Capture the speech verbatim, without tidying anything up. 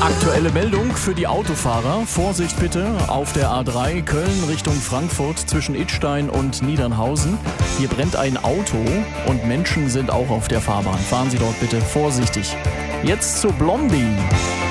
Aktuelle Meldung für die Autofahrer. Vorsicht bitte auf der A drei Köln Richtung Frankfurt zwischen Idstein und Niedernhausen. Hier brennt ein Auto und Menschen sind auch auf der Fahrbahn. Fahren Sie dort bitte vorsichtig. Jetzt zu Blondie.